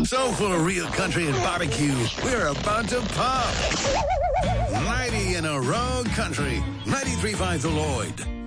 So full of real country and barbecue, we're about to pop. 90 in a row country. 93.5 The Lloyd.